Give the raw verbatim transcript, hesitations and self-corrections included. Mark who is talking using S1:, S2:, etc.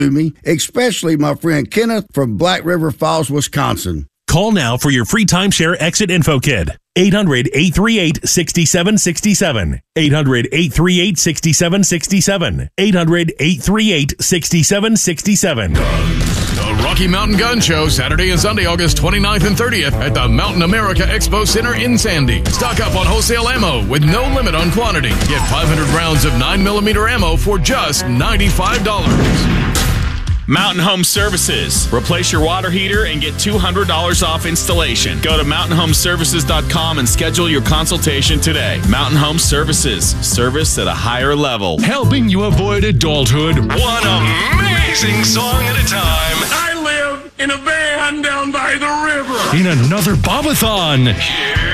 S1: to me, especially my friend Kenneth from Black River Falls, Wisconsin.
S2: Call now for your free timeshare exit info kit. eight hundred, eight three eight, six seven six seven. eight hundred, eight three eight, six seven six seven. eight hundred, eight three eight, six seven six seven.
S3: The Rocky Mountain Gun Show, Saturday and Sunday, August twenty-ninth and thirtieth at the Mountain America Expo Center in Sandy. Stock up on wholesale ammo with no limit on quantity. Get five hundred rounds of nine millimeter ammo for just ninety-five dollars.
S4: Mountain Home Services. Replace your water heater and get two hundred dollars off installation. Go to mountain home services dot com and schedule your consultation today. Mountain Home Services. Service at a higher level.
S5: Helping you avoid adulthood one amazing song at a time.
S6: I live in a van down by the river.
S5: In another Bobathon. Here